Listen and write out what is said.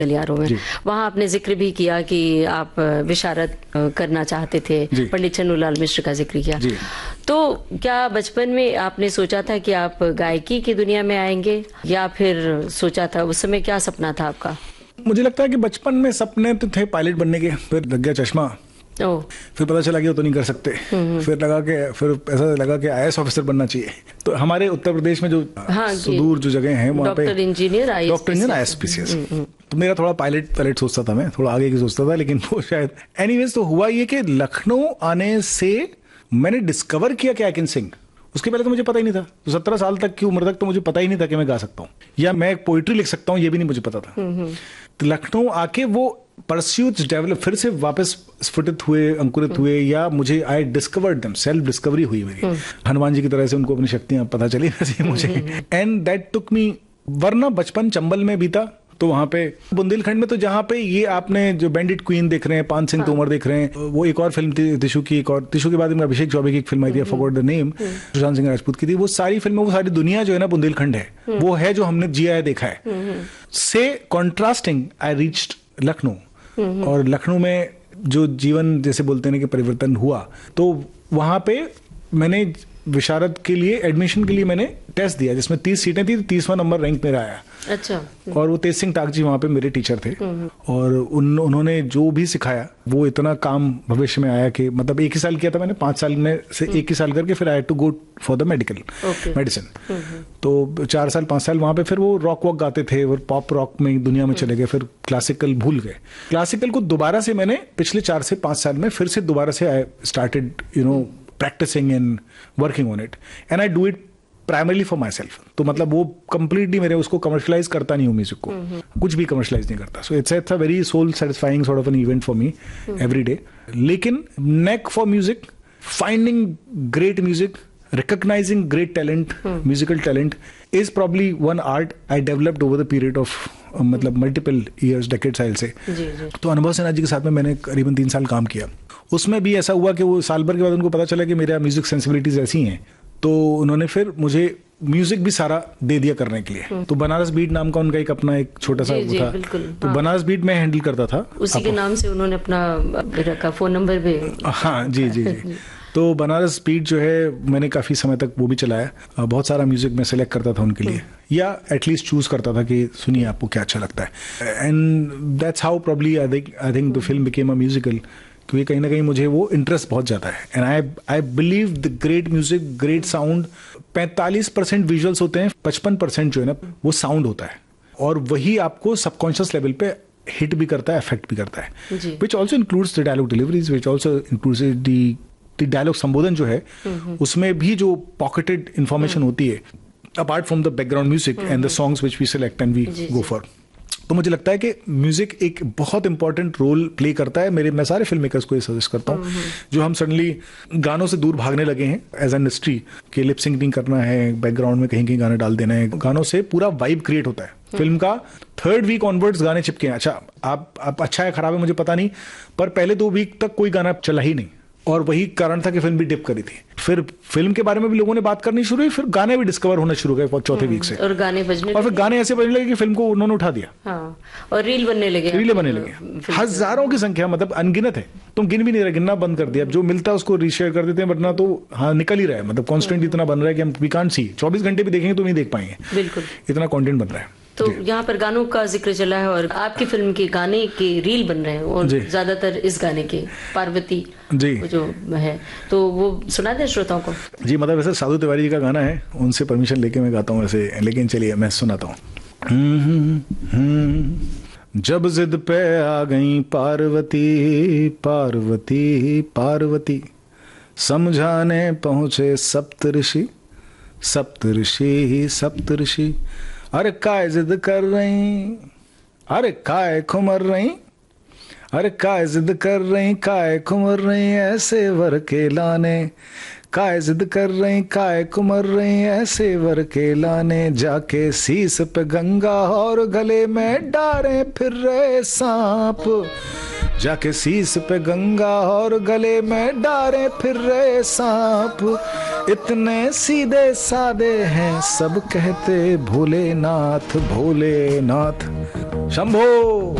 गलियारों में। वहाँ आपने जिक्र भी किया कि आप विशारद करना चाहते थे, पंडित छन्नूलाल मिश्र का जिक्र किया। तो क्या बचपन में आपने सोचा था कि आप गायकी की दुनिया में आएंगे, या फिर सोचा था, उस समय क्या सपना था आपका? मुझे लगता है कि बचपन में सपने तो थे पायलट बनने के, फिर लग गया चश्मा, फिर पता चला कि वो तो नहीं कर सकते, फिर ऐसा लगा कि आईएएस ऑफिसर बनना चाहिए। तो हमारे उत्तर प्रदेश में जो सुदूर जो जगह हैं वहाँ पे डॉक्टर इंजीनियर आईएएस तो मेरा थोड़ा पायलट सोचता था, मैं थोड़ा आगे की सोचता था, लेकिन वो शायद एनीवेज। तो हुआ ये कि लखनऊ आने से मैंने डिस्कवर किया कि आई कैन सिंग। उसके पहले तो मुझे पता ही नहीं था। तो 17 साल तक की उम्र तक तो मुझे पता ही नहीं था कि मैं गा सकता हूँ या मैं एक पोइट्री लिख सकता हूँ, ये भी नहीं मुझे पता था। तो लखनऊ आके वो परस्यूट्स डेवलप फिर से वापस स्फुटित हुए, अंकुरित हुए, या मुझे I discovered them, self discovery हुई मेरी। हनुमान जी की तरह से उनको अपनी शक्तियां पता चली वैसे मुझे, एंड दैट टुक मी। वरना बचपन चंबल में बीता, तो वहां पे बुंदेलखंड में, तो जहां पे ये आपने जो बैंडिट क्वीन देख रहे हैं, पान सिंह तोमर देख रहे हैं, वो एक और फिल्म थी टिशू की, एक और टिशू के बाद में अभिषेक चौबे की एक फिल्म आई थी, forgot the name, Sushant Singh Rajput की थी। वो सारी फिल्में, वो सारी दुनिया जो है ना बुंदेलखंड है, वो है जो हमने जिया है, देखा है। से कॉन्ट्रास्टिंग आई रीच्ड लखनऊ, और लखनऊ में जो जीवन जैसे बोलते हैं कि परिवर्तन हुआ, तो वहां पे मैंने विशारद के लिए एडमिशन के लिए मैंने टेस्ट दिया, जिसमें 30 सीटें थी, 30वां नंबर रैंक मेरा आया। अच्छा। और वो तेज सिंह टाक जी वहाँ पे मेरे टीचर थे, और उन्होंने जो भी सिखाया वो इतना काम भविष्य में आया कि मतलब एक ही साल किया था मैंने, 5 साल में से एक ही साल करके फिर I had to go for the medicine. तो 4 साल 5 साल वहाँ पे फिर वो रॉक वॉक गाते थे, और पॉप रॉक में दुनिया में चले गए, फिर क्लासिकल भूल गए। क्लासिकल को दोबारा से मैंने पिछले 4 से 5 साल में फिर से दोबारा से I started practicing and working on it, and I do it primarily for myself. तो मतलब वो completely मेरे उसको commercialize करता नहीं हूँ म्यूजिक को, कुछ भी commercialize नहीं करता। So it's a very soul satisfying sort of an event for me every day. लेकिन neck for music, finding great music, recognizing great talent, musical talent is probably one art I developed over the period of मतलब multiple years, decades साल से। तो अनुभव सिन्हा जी के साथ में मैंने करीबन 3 साल काम किया। उसमें भी ऐसा हुआ कि वो साल भर के बाद उनको पता चला कि मेरा म्यूजिक सेंसिबिलिटीज ऐसी हैं, तो उन्होंने फिर मुझे म्यूजिक भी सारा दे दिया करने के लिए। तो बनारस बीट नाम का उनका एक अपना एक छोटा सा वो था, तो बनारस बीट मैं हैंडल करता था। उसी के नाम से उन्होंने अपना रखा, फोन नंबर भी। हाँ जी जी जी। तो बनारस बीट जो है मैंने काफ़ी समय तक वो भी चलाया। बहुत सारा म्यूजिक मैं सेलेक्ट करता था उनके लिए, या एटलीस्ट चूज करता था कि सुनिए आपको क्या अच्छा लगता है। And that's how probably I think the film became a musical, क्योंकि कहीं ना कहीं मुझे वो इंटरेस्ट बहुत ज़्यादा है। And I believe the great music, great sound, 45% visuals होते हैं, 55% जो है ना वो साउंड होता है, और वही आपको सबकॉन्शियस लेवल पे हिट भी करता है, अफेक्ट भी करता है। Which also includes the dialogue deliveries, which also includes the dialogue संबोधन जो है, उसमें भी जो पॉकेटेड इंफॉर्मेशन होती है, apart from the background music and the songs which we select and we go for. तो मुझे लगता है कि म्यूजिक एक बहुत इंपॉर्टेंट रोल प्ले करता है। मैं सारे फिल्म मेकर्स को ये सजेस्ट करता हूँ जो हम सडनली गानों से दूर भागने लगे हैं एज एन इंडस्ट्री, कि लिप सिंकिंग करना है, बैकग्राउंड में कहीं कहीं गाने डाल देना है। गानों से पूरा वाइब क्रिएट होता है। फिल्म का 3rd वीक ऑनवर्ड्स गाने चिपके हैं। अच्छा, आप अच्छा है खराब है मुझे पता नहीं, पर पहले 2 वीक तक कोई गाना चला ही नहीं, और वही कारण था कि फिल्म भी डिप करी थी। फिर फिल्म के बारे में भी लोगों ने बात करनी शुरू हुई, फिर गाने भी डिस्कवर होना शुरू हो गए 4th वीक से, और गाने बजने, और फिर गाने ऐसे बजने लगे कि फिल्म को उन्होंने उठा दिया। हाँ, और रील बनने लगे, हजारों की संख्या, मतलब अनगिनत है, तुम गिन भी नहीं रहे, गिनना बंद कर दिया। अब जो मिलता है उसको रीशेयर कर देते हैं, वरना तो हाँ निकल ही रहा है, मतलब कॉन्स्टेंट इतना बन रहा है कि हम वी कांट सी, 24 घंटे भी देखेंगे तो नहीं देख पाएंगे, बिल्कुल इतना कंटेंट बन रहा है। तो यहाँ पर गानों का जिक्र चला है, और आपकी फिल्म के गाने के रील बन रहे हैं, और ज्यादातर इस गाने के पार्वती जी जो है, तो वो सुना दे श्रोताओं को जी। मतलब वैसे साधु तिवारी जी का गाना है, उनसे परमिशन लेके मैं गाता हूँ वैसे, लेकिन चलिए मैं सुनाता हूँ। जब जिद पे आ गई पार्वती पार्वती पार्वती, समझाने पहुंचे सप्तऋषि सप्तऋषि सप्तऋषि। अरे काय जिद कर रही, अरे काय खुमर रही, अरे काय जिद कर रही, काय खुमर रही, ऐसे वर के लाने, काय जिद कर रही, काय कुमर रही, ऐसे वर के लाने, जाके शीस पे गंगा और गले में डारे फिर रहे सांप, जाके शीस पे गंगा और गले में डारे फिर रहे सांप। इतने सीधे सादे हैं सब कहते भोलेनाथ भोलेनाथ शंभो।